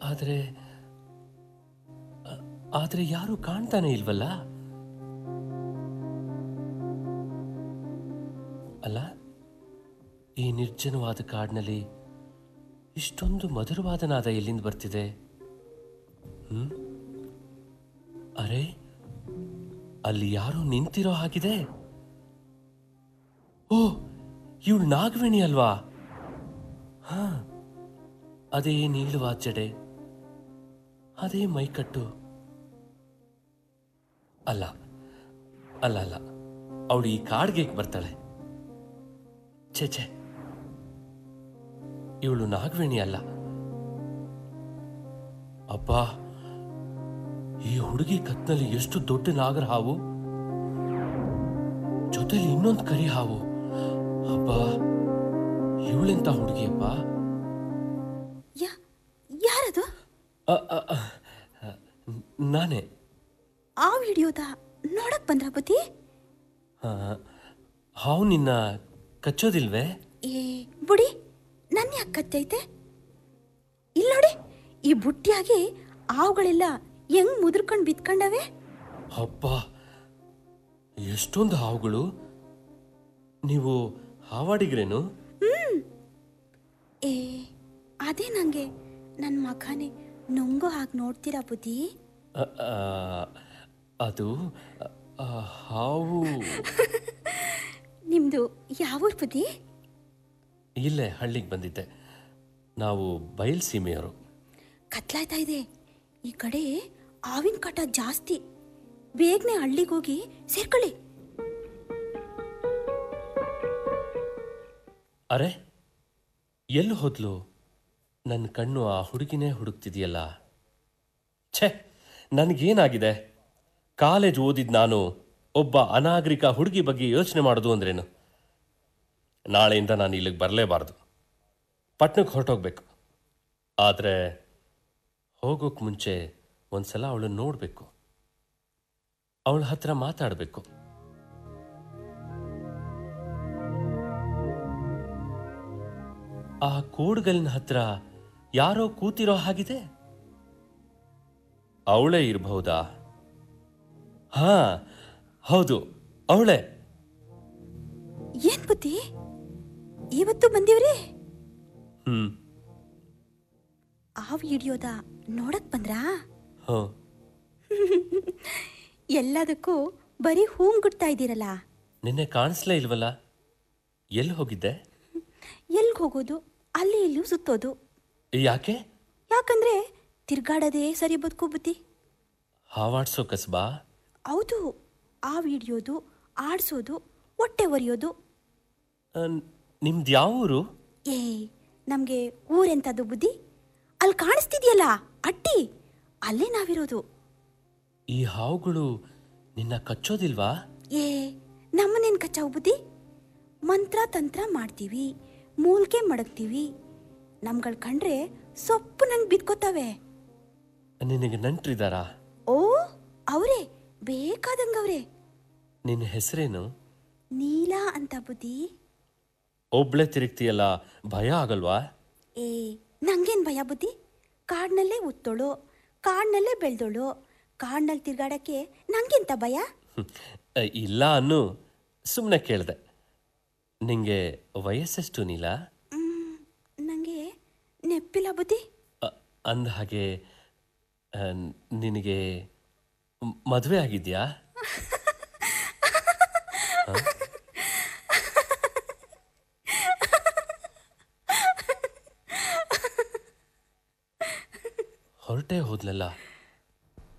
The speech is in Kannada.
ಆದರೆ ಆದರೆ ಯಾರು ಕಾಣ್ತಾನೆ ಇಲ್ವಲ್ಲ. ಅಲ್ಲ, ಈ ನಿರ್ಜನವಾದ ಕಾಡಿನಲ್ಲಿ ಇಷ್ಟೊಂದು ಮಧುರವಾದ ನಾದ ಎಲ್ಲಿಂದ ಬರ್ತಿದೆ? ಅರೆ, ಅಲ್ಲಿ ಯಾರೋ ನಿಂತಿರೋ ಹಾಗಿದೆ. ಓ, ಇವಳು ನಾಗವೇಣಿ ಅಲ್ವಾ? ಹಾ, ಅದೇ ನೀಳುವ ಜಡೆ, ಅದೇ ಮೈಕಟ್ಟು. ಅಲ್ಲ ಅಲ್ಲ ಅಲ್ಲ, ಅವಳು ಈ ಕಾಡ್ಗೆ ಬರ್ತಾಳೆ? ಛೇ, ಇವಳು ನಾಗವೇಣಿ ಅಲ್ಲ. ಅಬ್ಬಾ, ಈ ಹುಡುಗಿ ಕತ್ನಲ್ಲಿ ಎಷ್ಟು ದೊಡ್ಡ ನಾಗರ ಹಾವು, ಜೊತೆಲಿ ಇನ್ನೊಂದು ಕರಿ ಹಾವು. ಅಬ್ಬಾ, ಇವಳೆಂತ ಹುಡುಗಿಯಪ್ಪ? ಯಾರದು? ನಾನೇ. ಆ ವಿಡಿಯೋದ ನೋಡಕ್ ಬಂದ್ರ ಬುದ್ಧಿ? ಹಾವು ನಿನ್ನ ಕಚ್ಚೋದಿಲ್ವೇ? ಏ ಬುಡಿ, ನನ್ನ ಯಾಕೆ ಕಚ್ಚೈತೆ? ಇಲ್ಲ ನೋಡಿ, ಈ ಬುಟ್ಟಿಯಾಗಿ ಹಾವುಗಳೆಲ್ಲ ಹೆಂಗ್ ಮುದ್ರಕೊಂಡು ಬಿತ್ಕೊಂಡವೆ. ಅಪ್ಪ, ಎಷ್ಟೊಂದು ಹಾವುಗಳು! ನೀವು ಹಾವಾಡಿಗ್ರೇನು? ಏ ಅದೇ ನಂಗೆ ನನ್ನ ಮಗನೇ ನುಂಗೋ ಹಾಗೆ ನೋಡ್ತೀರಾ ಬುದ್ಧಿ? ಅದು ಹಾವು. ನಿಮ್ದು ಯಾವೂರ್ ಬುದ್ಧಿ? ಇಲ್ಲೇ ಹಳ್ಳಿಗೆ ಬಂದಿದ್ದೆ. ನಾವು ಬಯಲ್ ಸೀಮೆಯವರು. ಕತ್ಲಾಯ್ತಾ ಇದೆ, ಈ ಕಡೆ ಹಾವಿನ ಕಾಟ ಜಾಸ್ತಿ. ಬೇಗನೆ ಹಳ್ಳಿಗೆ ಹೋಗಿ ಸೇರ್ಕೊಳ್ಳಿ. ಅರೆ, ಎಲ್ಲಿ ಹೋದ್ಲು? ನನ್ನ ಕಣ್ಣು ಆ ಹುಡುಗಿನೇ ಹುಡುಕ್ತಿದೆಯಲ್ಲ. ಛೇ, ನನಗೇನಾಗಿದೆ? ಕಾಲೇಜ್ ಓದಿದ್ ನಾನು ಒಬ್ಬ ಅನಾಗರಿಕ ಹುಡುಗಿ ಬಗ್ಗೆ ಯೋಚನೆ ಮಾಡೋದು ಅಂದ್ರೇನು? ನಾಳೆಯಿಂದ ನಾನು ಇಲ್ಲಿಗೆ ಬರಲೇಬಾರ್ದು, ಪಟ್ಟಣಕ್ಕೆ ಹೊರಟೋಗ್ಬೇಕು. ಆದರೆ ಹೋಗೋಕೆ ಮುಂಚೆ ಒಂದ್ಸಲ ಅವಳನ್ನು ನೋಡಬೇಕು, ಅವಳ ಹತ್ರ ಮಾತಾಡಬೇಕು. ಆ ಕೋಡ್ಗಲಿನ ಹತ್ರ ಯಾರೋ ಕೂತಿರೋ ಹಾಗಿದೆ. ಅವಳೇ ಇರಬಹುದಾ? ಹಾ, ಹೌದು, ಅವಳೇ. ಏನ್ ಬುದ್ಧಿ, ಇವತ್ತು ಬಂದಿವ್ರಿ? ಆ ವಿಡಿಯೋದ ನೋಡಕ್ ಬಂದ್ರಾ? ಎಲ್ಲದಕ್ಕೂ ಬರೀ ಹೂಂಗುಡ್ತಾ ಇದ್ದೀರಲ್ಲ. ನಿನ್ನೆ ಕಾಣಿಸ್ಲೇ ಇಲ್ವಲ್ಲ? ಎಲ್ಲಿ ಹೋಗಿದ್ದೆ? ಎಲ್ಗ್ ಹೋಗೋದು, ಅಲ್ಲಿ ಇಲ್ಲೂ ಸುತ್ತೋದು. ಯಾಕೆ? ಯಾಕಂದ್ರೆ ತಿರ್ಗಾಡೋದೇ ಸರಿ ಬದುಕು ಬುದ್ಧಿ. ಹಾವಾಡ್ಸೋ ಕಸ್ಬಾ? ಹೌದು, ಆ ವಿಡಿಯೋದು, ಆಡ್ಸೋದು, ಹೊಟ್ಟೆ ಒರೆಯೋದು. ನಿಮ್ದು ಯಾವ ಊರು? ಏ, ನಮ್ಗೆ ಊರೆಂತದ್ದು ಬುದ್ಧಿ? ಅಲ್ಲಿ ಕಾಣಿಸ್ತಿದ್ಯಲ್ಲ ಅಟ್ಟಿ, ಅಲ್ಲೇ ನಾವಿರೋದು. ಈ ಹಾವುಗಳು ನಿನ್ನ ಕಚ್ಚೋದಿಲ್ವಾ? ಏ, ನಮ್ಮನೇನ್ ಕಚ್ಚಾವು ಬುದ್ಧಿ? ಮಂತ್ರ ತಂತ್ರ ಮಾಡ್ತೀವಿ, ಮೂಲ್ಕೆ ಮಡಗ್ತೀವಿ. ನಮ್ಗಳು ಕಂಡ್ರೆ ಸೊಪ್ಪು ನಂಗೆ ಬಿದ್ಕೋತಾವೆ. ನಿನಗೆ ನಂಟ್ರಿದಾರಾ? ಓ, ಅವರೇ, ಬೇಕಾದಂಗವ್ರೆ. ನಿನ್ನ ಹೆಸರೇನು? ನೀಲಾ ಅಂತ ಬುದ್ಧಿ. ಒಬ್ಳೆ ತಿರುಗ್ತಿಯಲ್ಲ, ಭಯ ಆಗಲ್ವಾ? ಏ, ನಂಗೇನ್ ಭಯ ಬುದ್ಧಿ? ಕಾಡ್ನಲ್ಲೇ ಉತ್ತೋಳು, ಕಾಡ್ನಲ್ಲೇ ಬೆಳ್ದೋಳು, ಕಾಡ್ನಲ್ಲಿ ತಿರ್ಗಾಡಕ್ಕೆ ನಂಗೆಂತ ಭಯ? ಇಲ್ಲ ಅನ್ನು, ಸುಮ್ಮನೆ ಕೇಳಿದೆ. ನಿಂಗೆ ವಯಸ್ಸೆಷ್ಟು ನೀಲಾ? ನಂಗೆ ನೆಪ್ಪಿಲ್ಲ ಬುದ್ಧಿ. ಅಂದ ಹಾಗೆ ನಿನಗೆ ಮದುವೆ ಆಗಿದ್ಯಾ? ಹೊರಟೇ ಹೋದ್ಲಲ್ಲ.